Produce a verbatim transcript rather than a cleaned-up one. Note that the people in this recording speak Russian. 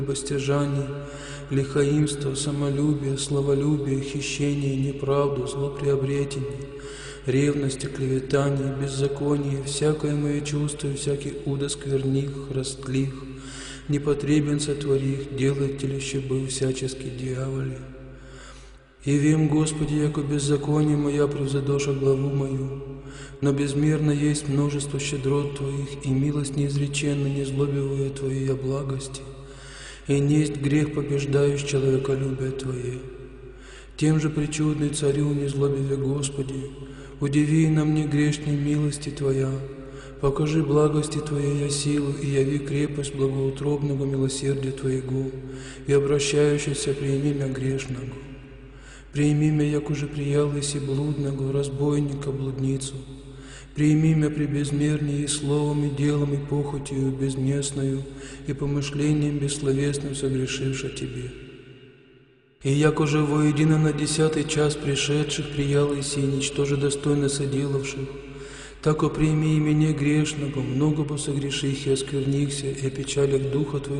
любостяжаний, лихоимство, самолюбие, славолюбие, хищение, неправду, злоприобретение, ревность, клеветание, беззаконие, всякое мое чувство и всякий удо скверних, растлих, непотребен сотворих, делателище был всячески дьяволе. И вем, Господи, яко беззаконие моя превзадоша главу мою, но безмерно есть множество щедрот Твоих, и милость неизреченна, не злобивая Твоей благости, и несть грех побеждающий человеколюбие Твое. Тем же причудный царю, не злобиве Господи, удиви на мне грешной милости Твоя, покажи благости Твоей силу, и яви крепость благоутробного милосердия Твоего, и обращающийся приими мя грешного. Приими мя, як уже приял еси блудного, разбойника, блудницу. Приими мя при безмернее и словом, и делом, и похотью безместную, и помышлением бессловесным согрешивша Тебе. И як уже воедино на десятый час пришедших приял еси, ничтоже достойно соделавших, так о прими и меня грешного, много бы согреших и осквернихся, и опечалях Духа Твоего